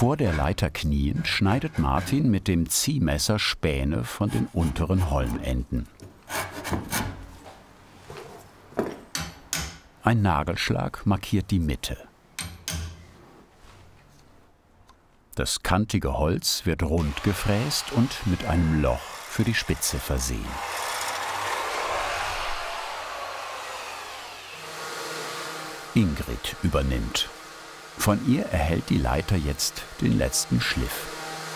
Vor der Leiter kniend schneidet Martin mit dem Ziehmesser Späne von den unteren Holmenden. Ein Nagelschlag markiert die Mitte. Das kantige Holz wird rund gefräst und mit einem Loch für die Spitze versehen. Ingrid übernimmt. Von ihr erhält die Leiter jetzt den letzten Schliff.